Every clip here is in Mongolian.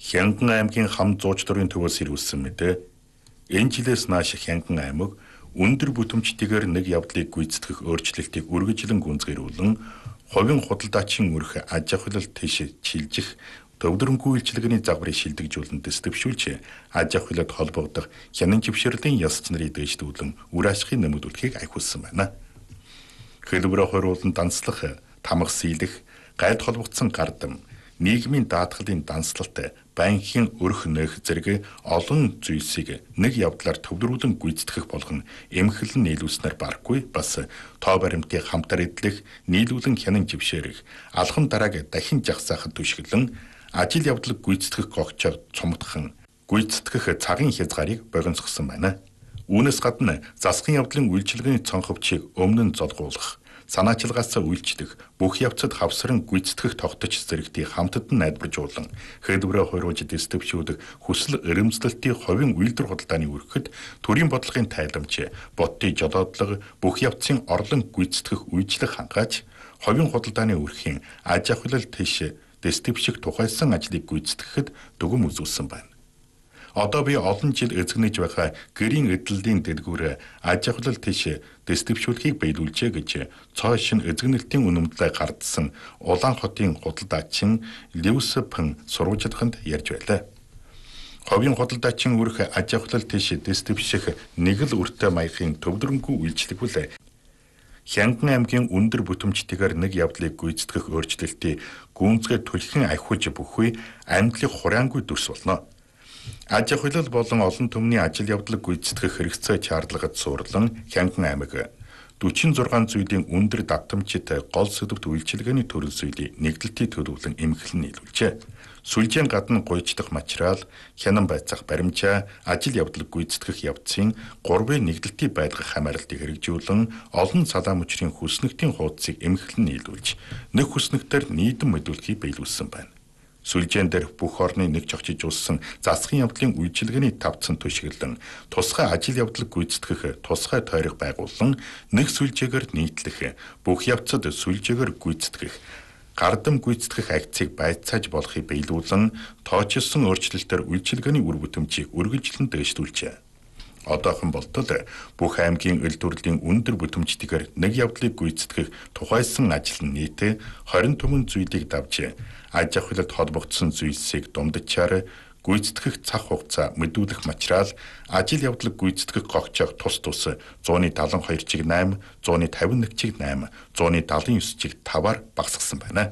Хянган аймгийн хам зууч дурын төвөөс ирүүлсэн мэдээ. Энэ жилээс нааш Хянган аймаг өндөр бүтэмжтэйгээр нэг явдлыг гүйцэтгэх өөрчлөлтийг үргэлжлэн гүйцэтгүүлэн хувийн худалдаачийн өрх аж ахуйлал тийш чилжих төвдөрөнгүй үйлчилгээний загварыг шилдэгжүүлэн дэвшүүлж аж ахуйлад холбогдох хянан живширлийн яс чанарыг дээшлүүлэн үр ашигын нэмэгдүүлэхийг ахиулсан байна. Хэлбэрээ хориулан данслах, тамга сийлэх, гайлд холбогдсон гардам, нийгмийн даатгалын данслалт, банкын өрх нөх зэрэг олон зүйлсийг нэг явдлаар төвлөрүүлэн гүйцэтгэх болгон эмхэлэн нийлүүлснээр барахгүй бас тоо баримтыг хамтар эдлэх, нийлүүлэн хянан жившээрэх, алхам дарааг дахин жагсаахад түшгэлэн ажил явдлыг гүйцэтгэх гогчоор цомдхон гүйцэтгэх цагийн хязгаарыг богиносгосон байна. Үүнээс гадна засгийн явдлын үйлчилгээний цонховчийг өмнө нь золгуулах, санаачилгаасаа үйлчлэх, бүх явцад хавсран гүйцэтгэх тогточ зэрэгтийг хамтад нь найдваржуулан хэлбэрээ хориулж дэвшүүлэх хүсэл эрэмзлэлтийн хувийн үйлдвэр худалдааны өргөхөд төрийн бодлогын тайламж, бодтын жолоодлого, бүх явцын орлон гүйцэтгэх үйлчлэх хангааж, хувийн худалдааны өрхийн аж ахуйлал тийш дэвших тухайлсан ажлыг гүйцэтгэхэд дүгм үзүүлсэн байна. Одоо би олон жил эзэгнэж байгаа гэрийн эдлэлийн дэлгүүр аж ахуйлал тийш дэвшүүлэхийг биелүүлжээ гэж цоо шин эзэгнэлтийн үнэмлэлээ гардсан Улаанхотын худалдаачин Левс Пэн сурвалжлаганд ярьж байлаа. Хувийн худалдаачийн өрх аж ахуйлал тийш дэвших нэг л өртөө маягын төвдөрөнгүй үйлчлэгвэл Хянган аймгийн өндөр бүтэмжтэйгээр нэг явдлыг гүйцэтгэх өөрчлөлтийг гүнзгий түлхэн ахиулж бүхүй амьдлыг хураангүй дүрс болно. Аж ахуйлал болон олон түмний ажил явдлыг гүйцэтгэх хэрэгцээ чарлагад суурлан Хянган аймаг 46 зүйлийн өндөр давтамжит гол сэдвт үйлчилгээний төрөл зүйлийг нэгдэлтийн төлөвлөн эмхлэн нийлүүлжээ. Сүлжээн гадна гуйждах материал, хянан байцаах баримжаа, ажил явдлыг гүйцэтгэх явцын 3-ын нэгдэлтийн байлгах хамааралтыг хэрэгжүүлэн олон салаа мөчрийн хүснэгтийн хуудсыг эмхлэн нийлүүлж, нэг хүснэгтээр нийтэм мэдүүлэхийг биелүүлсэн байна. Сүлжээн дээр бүх орны нэг жогчиж улсан засгийн явдлын үйлчилгээний тавцан түшгэлэн тусгай ажил явдлыг гүйцэтгэх тусгай тойрог байгуулан нэг сүлжээгээр нийтлэх, бүх явцад сүлжээгээр гүйцэтгэх, гардам гүйцэтгэх акцийг байцааж болохыг биелүүлэн тоочилсон өөрчлөлтөөр үйлчилгээний үр бүтэмжийг үргэлжлэн дэвшүүлжээ. Одоохон болтол бүх аймгийн эл төрлийн өндөр бүтэмжтэйгээр нэг явдлыг гүйцэтгэх тухайсан ажил нь нийт 20 түмэн зүйлийг давж аж ахуйлад холбогдсон зүйлсийг дундчаар гүйцэтгэх цаг хугацаа, мэдүүлэх материал, ажил явдлыг гүйцэтгэх гогчоог тус 172-8, 151-8, 179-5-аар багасгасан байна.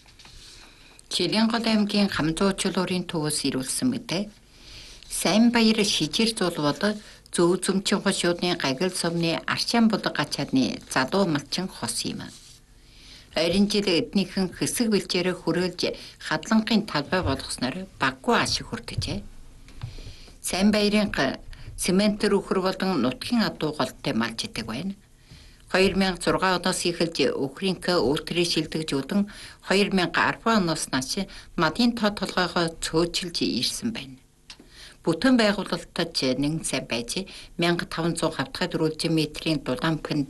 Чилэнгол аймгийн Хамзуучулуурын төвөөс ирүүлсэн мэдээ. Сайнбаяр шижир зулбод зөв зөмчин хошуудны гагил сумны арчаан булга гачаадны залуу малчин хос юм. Ойрын жил эднийхэн хэсэг бэлчээрээ хүрээлж хадлангийн талбай болгосноор баггүй ашиг хүрдэжээ. Сайнбаярын цемент рүүхэр болон нутгийн адуу голтой малж идэг байна. 2006 оноос эхэлж Украинка өөтрийг шилдэгжүүлэн 2010 оноос нааш мадын тоо толгойгоо цөөчилж ирсэн байна. Бүтэн байгуулалтад нэгэн сайн байж 1500 хавтгай дөрвөлжин метрийн дулаан